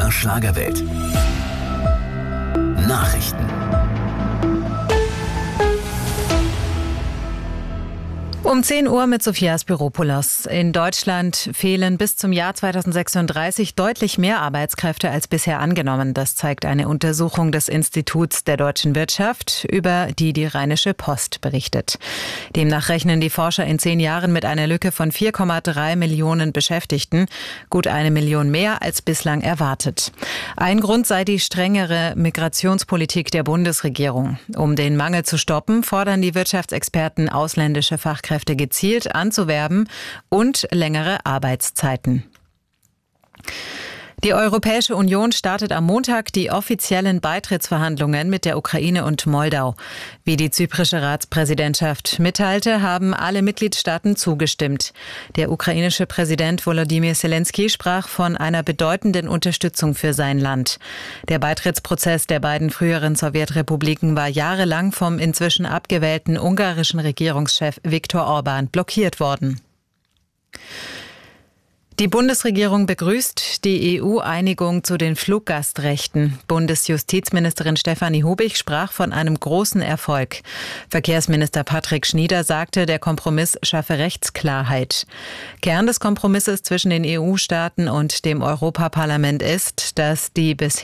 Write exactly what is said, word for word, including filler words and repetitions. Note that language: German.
der Schlagerwelt. Nachrichten. Um zehn Uhr mit Sophia Spiropoulos. In Deutschland fehlen bis zum Jahr zweitausendsechsunddreißig deutlich mehr Arbeitskräfte als bisher angenommen. Das zeigt eine Untersuchung des Instituts der deutschen Wirtschaft, über die die Rheinische Post berichtet. Demnach rechnen die Forscher in zehn Jahren mit einer Lücke von vier Komma drei Millionen Beschäftigten, gut eine Million mehr als bislang erwartet. Ein Grund sei die strengere Migrationspolitik der Bundesregierung. Um den Mangel zu stoppen, fordern die Wirtschaftsexperten ausländische Fachkräfte gezielt anzuwerben und längere Arbeitszeiten. Die Europäische Union startet am Montag die offiziellen Beitrittsverhandlungen mit der Ukraine und Moldau. Wie die zyprische Ratspräsidentschaft mitteilte, haben alle Mitgliedstaaten zugestimmt. Der ukrainische Präsident Volodymyr Zelensky sprach von einer bedeutenden Unterstützung für sein Land. Der Beitrittsprozess der beiden früheren Sowjetrepubliken war jahrelang vom inzwischen abgewählten ungarischen Regierungschef Viktor Orbán blockiert worden. Die Bundesregierung begrüßt die E U-Einigung zu den Fluggastrechten. Bundesjustizministerin Stefanie Hubig sprach von einem großen Erfolg. Verkehrsminister Patrick Schnieder sagte, der Kompromiss schaffe Rechtsklarheit. Kern des Kompromisses zwischen den E U-Staaten und dem Europaparlament ist, dass die bisher